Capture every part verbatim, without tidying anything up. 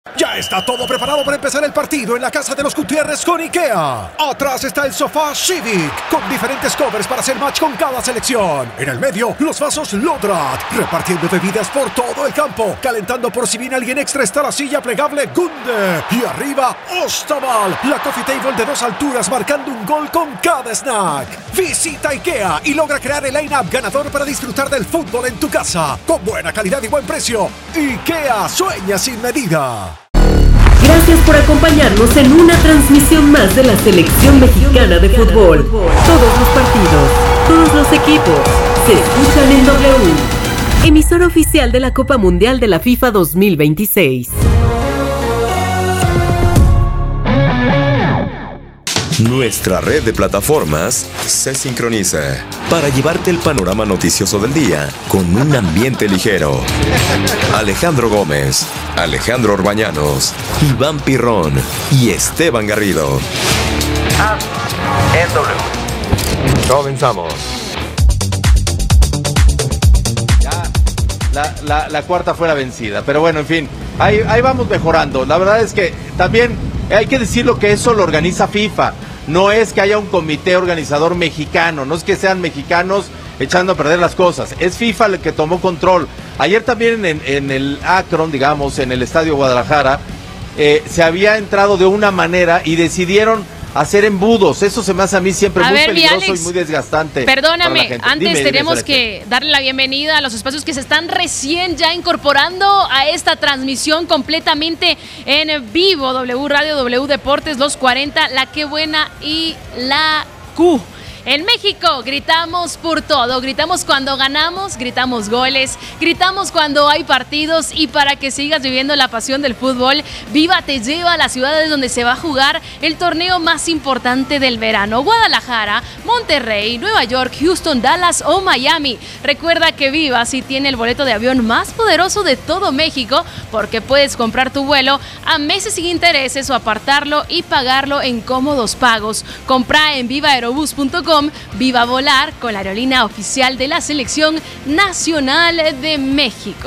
Ya está todo preparado para empezar el partido en la casa de los Gutiérrez con IKEA. Atrás está el sofá Civic, con diferentes covers para hacer match con cada selección. En el medio, los vasos Lodrat, repartiendo bebidas por todo el campo. Calentando por si viene alguien extra está la silla plegable Gunde. Y arriba, Ostaval, la coffee table de dos alturas marcando un gol con cada snack. Visita IKEA y logra crear el line-up ganador para disfrutar del fútbol en tu casa. Con buena calidad y buen precio. IKEA sueña sin medida. Gracias por acompañarnos en una transmisión más de la Selección Mexicana de Fútbol. Todos los partidos, todos los equipos, se escuchan en W. Emisora oficial de la Copa Mundial de la FIFA dos mil veintiséis. Nuestra red de plataformas se sincroniza para llevarte el panorama noticioso del día con un ambiente ligero. Alejandro Gómez, Alejandro Orbañanos, Iván Pirrón y Esteban Garrido. En W. Comenzamos. Ya, la, la, la cuarta fue la vencida, pero bueno, en fin, ahí, ahí vamos mejorando. La verdad es que también hay que decirlo que eso lo organiza FIFA. No es que haya un comité organizador mexicano, no es que sean mexicanos echando a perder las cosas, es FIFA el que tomó control. Ayer también en, en el Akron, digamos, en el Estadio Guadalajara, eh, se había entrado de una manera y decidieron hacer embudos. Eso se me hace a mí siempre a muy ver, peligroso Alex, y muy desgastante. Perdóname, antes dime, tenemos dime, que darle la bienvenida a los espacios que se están recién ya incorporando a esta transmisión completamente en vivo. W Radio, W Deportes, los cuarenta, La Qué Buena y La Q. En México gritamos por todo, gritamos cuando ganamos, gritamos goles, gritamos cuando hay partidos y para que sigas viviendo la pasión del fútbol, Viva te lleva a las ciudades donde se va a jugar el torneo más importante del verano. Guadalajara, Monterrey, Nueva York, Houston, Dallas o Miami. Recuerda que Viva sí tiene el boleto de avión más poderoso de todo México porque puedes comprar tu vuelo a meses sin intereses o apartarlo y pagarlo en cómodos pagos. Compra en viva aerobús punto com. Viva volar con la aerolínea oficial de la Selección Nacional de México.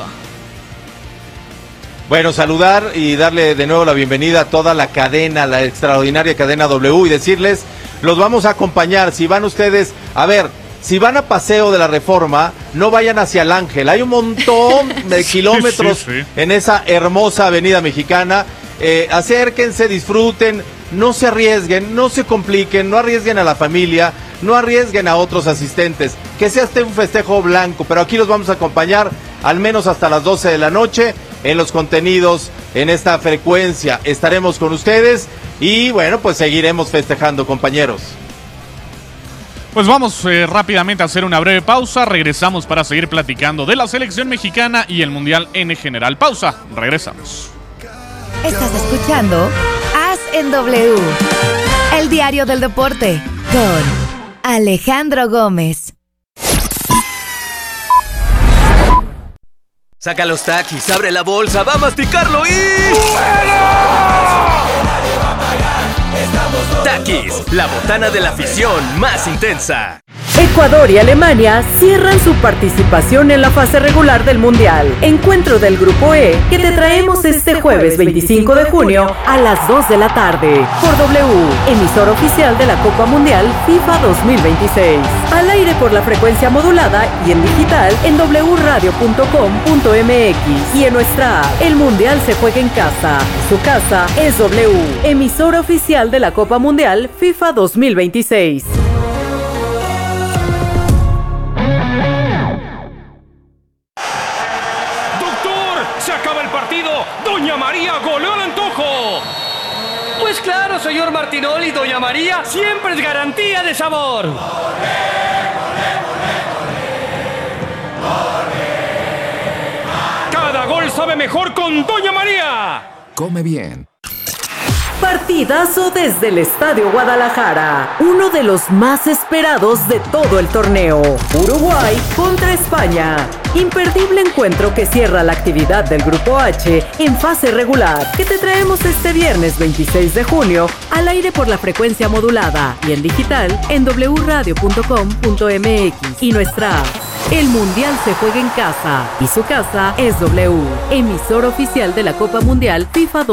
Bueno, saludar y darle de nuevo la bienvenida a toda la cadena, la extraordinaria cadena W y decirles, los vamos a acompañar. Si van ustedes, a ver, si van a Paseo de la Reforma, no vayan hacia el Ángel. Hay un montón de sí, kilómetros sí, sí. en esa hermosa avenida mexicana. Eh, acérquense, disfruten, no se arriesguen, no se compliquen, no arriesguen a la familia, no arriesguen a otros asistentes, que sea este un festejo blanco, pero aquí los vamos a acompañar al menos hasta las doce de la noche en los contenidos, en esta frecuencia, estaremos con ustedes y bueno, pues seguiremos festejando, compañeros. Pues vamos eh, rápidamente a hacer una breve pausa, regresamos para seguir platicando de la selección mexicana y el mundial en general. Pausa, regresamos. Estás escuchando As en W, el diario del deporte, con Alejandro Gómez. Saca los taquis, abre la bolsa, va a masticarlo y... Taquis, la botana de la afición más intensa. Ecuador y Alemania cierran su participación en la fase regular del Mundial. Encuentro del Grupo E que te traemos este jueves veinticinco de junio a las dos de la tarde por W, emisora oficial de la Copa Mundial FIFA dos mil veintiséis. Al aire por la frecuencia modulada y en digital en w radio punto com punto m x y en nuestra app. El Mundial se juega en casa. Su casa es W, emisora oficial de la Copa Mundial FIFA dos mil veintiséis. ¡Doña María goleó al antojo! Pues claro, señor Martinoli, Doña María siempre es garantía de sabor. ¡Olé, olé, olé, olé! Cada gol sabe mejor con Doña María. Come bien. Partidazo desde el Estadio Guadalajara, uno de los más esperados de todo el torneo. Uruguay contra España. Imperdible encuentro que cierra la actividad del Grupo H en fase regular, que te traemos este viernes veintiséis de junio al aire por la frecuencia modulada y en digital en w radio punto com punto m x y nuestra app. El Mundial se juega en casa y su casa es W, emisor oficial de la Copa Mundial FIFA